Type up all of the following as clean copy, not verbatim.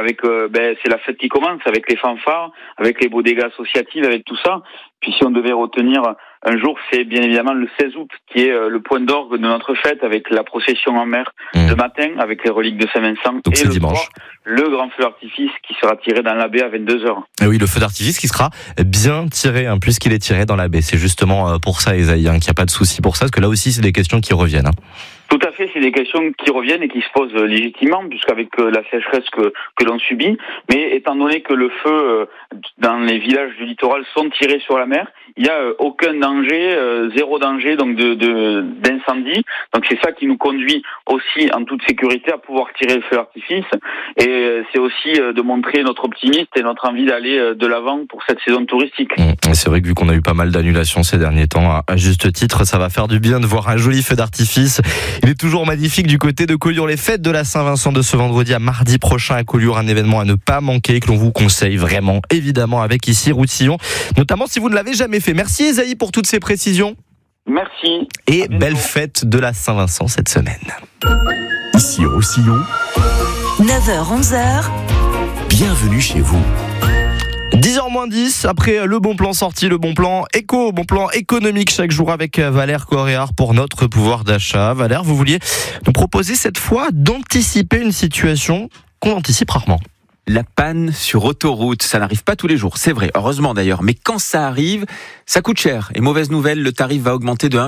puisqu'avec c'est la fête qui commence, avec les fanfares, avec les bodega associatives, avec tout ça. Puis si on devait retenir un jour, c'est bien évidemment le 16 août, qui est le point d'orgue de notre fête, avec la procession en mer le matin, avec les reliques de Saint-Vincent. Donc et c'est le dimanche. soir, le grand feu d'artifice qui sera tiré dans la baie à 22h. Et oui, le feu d'artifice qui sera bien tiré, puisqu'il est tiré dans la baie. C'est justement pour ça, Esaïe, qu'il n'y a pas de souci pour ça, parce que là aussi, c'est des questions qui reviennent. Tout à fait, c'est des questions qui reviennent et qui se posent légitimement, puisqu'avec la sécheresse que l'on subit, mais étant donné que le feu dans les villages du littoral sont tirés sur la mer, il n'y a aucun danger, zéro danger donc d'incendie. Donc c'est ça qui nous conduit aussi en toute sécurité à pouvoir tirer le feu d'artifice. Et c'est aussi de montrer notre optimisme et notre envie d'aller de l'avant pour cette saison touristique. C'est vrai que vu qu'on a eu pas mal d'annulations ces derniers temps, à juste titre, ça va faire du bien de voir un joli feu d'artifice. Il est toujours magnifique du côté de Collioure. Les fêtes de la Saint-Vincent de ce vendredi à mardi prochain à Collioure, un événement à ne pas manquer que l'on vous conseille vraiment, évidemment, avec ici Roussillon, notamment si vous ne l'avez jamais fait. Merci Esaïe pour toutes ces précisions. Merci. Et belle fête de la Saint-Vincent cette semaine. Ici Roussillon, 9h-11h, bienvenue chez vous. 10h-10, après le bon plan sorti, le bon plan économique chaque jour avec Valère Coréard pour notre pouvoir d'achat. Valère, vous vouliez nous proposer cette fois d'anticiper une situation qu'on anticipe rarement. La panne sur autoroute, ça n'arrive pas tous les jours, c'est vrai, heureusement d'ailleurs, mais quand ça arrive, ça coûte cher. Et mauvaise nouvelle, le tarif va augmenter de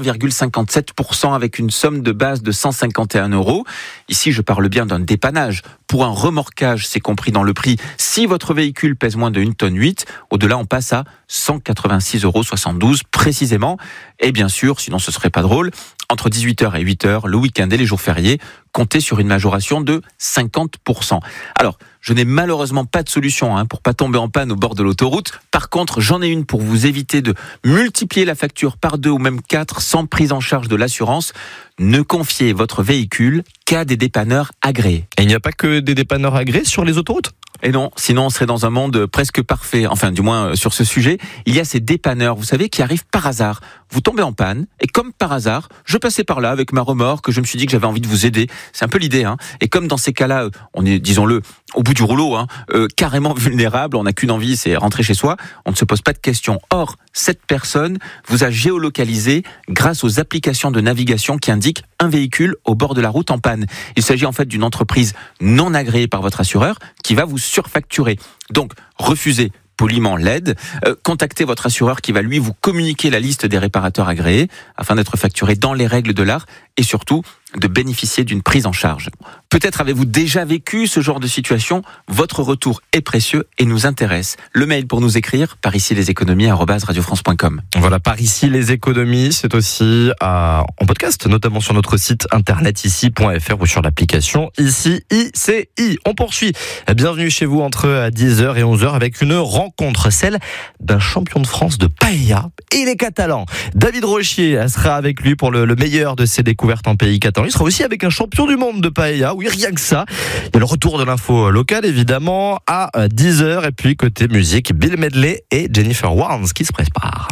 1,57% avec une somme de base de 151 €. Ici, je parle bien d'un dépannage. Pour un remorquage, c'est compris dans le prix. Si votre véhicule pèse moins de 1,8 tonnes, au-delà, on passe à 186,72 € précisément. Et bien sûr, sinon ce serait pas drôle, entre 18h et 8h, le week-end et les jours fériés, comptez sur une majoration de 50%. Alors, je n'ai malheureusement pas de solution pour pas tomber en panne au bord de l'autoroute. Par contre, j'en ai une pour vous éviter de multiplier la facture par 2 ou même 4 sans prise en charge de l'assurance. Ne confiez votre véhicule qu'à des dépanneurs agréés. Et il n'y a pas que des dépanneurs agréés sur les autoroutes ? Et non, sinon on serait dans un monde presque parfait. Enfin, du moins sur ce sujet, il y a ces dépanneurs, vous savez, qui arrivent par hasard. Vous tombez en panne, et comme par hasard, je passais par là avec ma remorque, je me suis dit que j'avais envie de vous aider. C'est un peu l'idée, Et comme dans ces cas-là, on est, disons-le, au bout du rouleau, carrément vulnérable, on n'a qu'une envie, c'est rentrer chez soi, on ne se pose pas de questions. Or, cette personne vous a géolocalisé grâce aux applications de navigation qui indiquent un véhicule au bord de la route en panne. Il s'agit en fait d'une entreprise non agréée par votre assureur qui va vous surfacturer. Donc, refusez poliment l'aide, contactez votre assureur qui va lui vous communiquer la liste des réparateurs agréés afin d'être facturé dans les règles de l'art et surtout de bénéficier d'une prise en charge. Peut-être avez-vous déjà vécu ce genre de situation, votre retour est précieux et nous intéresse. Le mail pour nous écrire, par ici les économies @radiofrance.com. Voilà, par ici les économies, c'est aussi en podcast, notamment sur notre site internet ici.fr ou sur l'application ici ICI. On poursuit. Bienvenue chez vous entre 10h et 11h avec une rencontre, celle d'un champion de France de paella et les Catalans. David Rochier sera avec lui pour le meilleur de ses découvertes en pays catalan. Il sera aussi avec un champion du monde de paella. Oui, rien que ça. Il y a le retour de l'info locale, évidemment, à 10h. Et puis, côté musique, Bill Medley et Jennifer Warnes qui se préparent.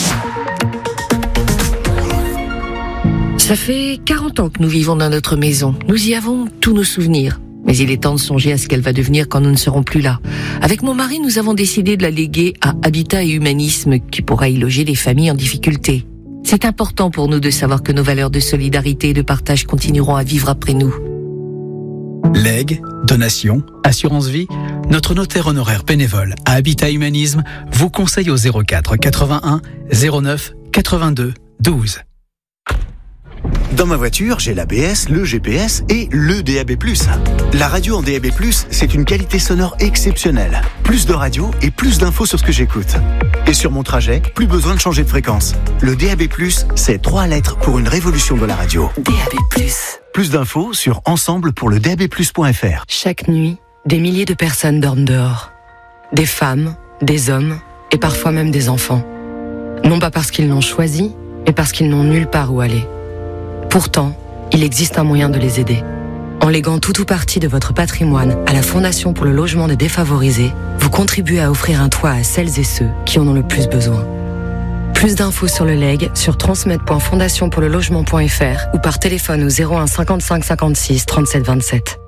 Ça fait 40 ans que nous vivons dans notre maison. Nous y avons tous nos souvenirs. Mais il est temps de songer à ce qu'elle va devenir quand nous ne serons plus là. Avec mon mari, nous avons décidé de la léguer à Habitat et Humanisme, qui pourra y loger des familles en difficulté. C'est important pour nous de savoir que nos valeurs de solidarité et de partage continueront à vivre après nous. Legs, donations, assurance vie, notre notaire honoraire bénévole à Habitat Humanisme vous conseille au 04 81 09 82 12. Dans ma voiture, j'ai l'ABS, le GPS et le DAB+. La radio en DAB+, c'est une qualité sonore exceptionnelle. Plus de radio et plus d'infos sur ce que j'écoute. Et sur mon trajet, plus besoin de changer de fréquence. Le DAB+, c'est 3 lettres pour une révolution de la radio. DAB+. Plus d'infos sur ensemblepourledabplus.fr. Chaque nuit, des milliers de personnes dorment dehors. Des femmes, des hommes et parfois même des enfants. Non pas parce qu'ils l'ont choisi, mais parce qu'ils n'ont nulle part où aller. Pourtant, il existe un moyen de les aider. En léguant tout ou partie de votre patrimoine à la Fondation pour le logement des défavorisés, vous contribuez à offrir un toit à celles et ceux qui en ont le plus besoin. Plus d'infos sur le legs sur transmettre.fondationpourlelogement.fr ou par téléphone au 01 55 56 37 27.